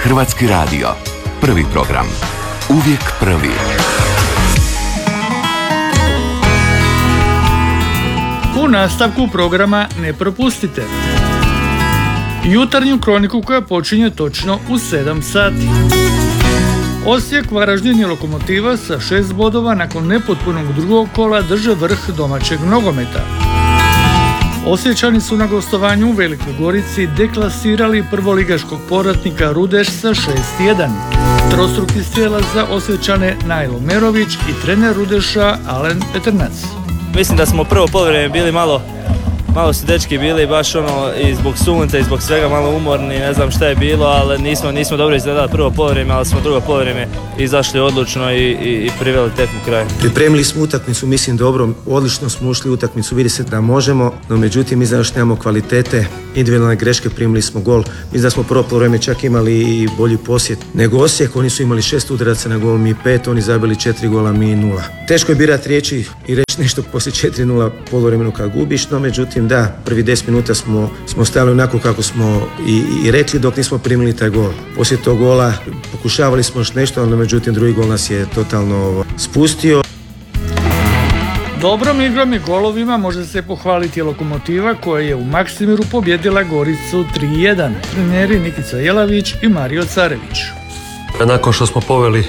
Hrvatski radio. Prvi program. Uvijek prvi. U nastavku programa ne propustite jutarnju kroniku koja počinje točno u 7 sati. Osijek, Varaždin i Lokomotiva sa 6 bodova nakon nepotpunog drugog kola drže vrh domaćeg nogometa. Osječani su na gostovanju u Velikoj Gorici deklasirali prvoligaškog povratnika Rudeš sa 6-1. Trostruki strijelac za Osječane Najlo Merović i trener Rudeša Alen Petrnac. Mislim da smo prvo poluvreme bili malo su dečki bili baš i zbog sunca i zbog svega malo umorni, ne znam šta je bilo, ali nismo dobro izgledali prvo poluvreme, ali smo drugo poluvreme izašli odlučno i priveli tekmu kraju. Pripremili smo utakmicu, mislim dobro, odlično smo ušli u utakmicu, vidi se da možemo, no međutim mi još nemamo kvalitete, individualne greške, primili smo gol. Mislim da smo prvo poluvreme čak imali i bolji posjet nego Osijek, oni su imali 6 udaraca na gol, mi 5, oni zabili 4 gola, mi 0. Teško je birati riječi i reći nešto poslije 4-0 poluvremenu kad gubiš, no međutim da, prvi 10 minuta smo stali onako kako smo i rekli dok nismo primili taj gol. Poslije tog gola pokušavali smo još nešto, ali međutim drugi gol nas je totalno spustio. Dobrom igrom i golovima može se pohvaliti Lokomotiva koja je u Maksimiru pobjedila Goricu 3-1. Treneri Nikica Jelavić i Mario Carević. Nakon što smo poveli